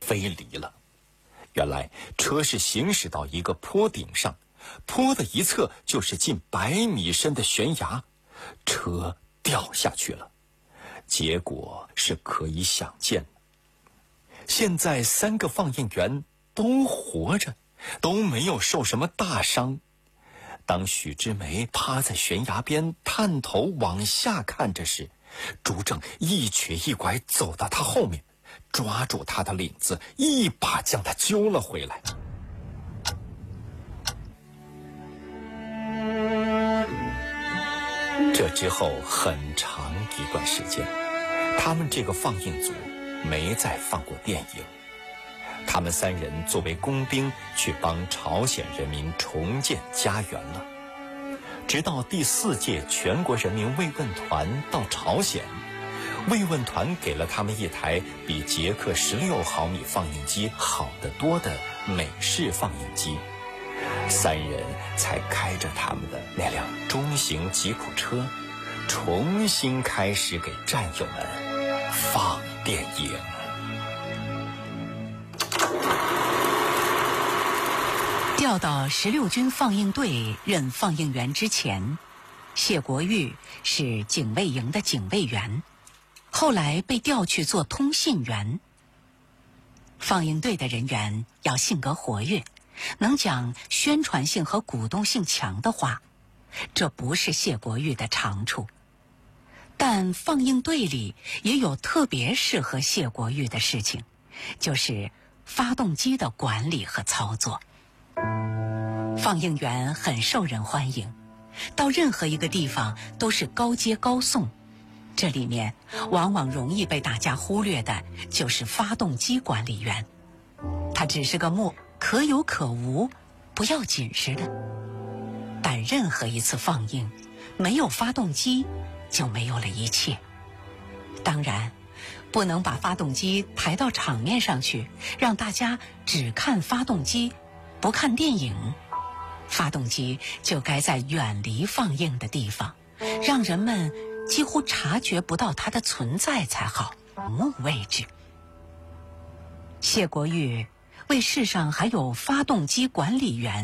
飞离了。原来车是行驶到一个坡顶上，坡的一侧就是近100米深的悬崖，车掉下去了。结果是可以想见的。现在3个放映员都活着，都没有受什么大伤。当许知梅趴在悬崖边探头往下看着时，朱正一瘸一拐走到他后面，抓住他的领子，一把将他揪了回来。这之后很长一段时间，他们这个放映组没再放过电影。他们3人作为工兵去帮朝鲜人民重建家园了。直到第4届全国人民慰问团到朝鲜，慰问团给了他们一台比捷克16毫米放映机好得多的美式放映机，3人才开着他们的那辆中型吉普车，重新开始给战友们放电影。 调到16军放映队任放映员之前，谢国玉是警卫营的警卫员，后来被调去做通信员。放映队的人员要性格活跃，能讲宣传性和鼓动性强的话，这不是谢国玉的长处。但放映队里也有特别适合谢国玉的事情，就是发动机的管理和操作。放映员很受人欢迎，到任何一个地方都是高接高送。这里面往往容易被大家忽略的就是发动机管理员，他只是个木，可有可无，不要紧似的。但任何一次放映，没有发动机就没有了一切。当然不能把发动机抬到场面上去，让大家只看发动机不看电影。发动机就该在远离放映的地方，让人们几乎察觉不到它的存在才好，目位置。谢国玉为世上还有发动机管理员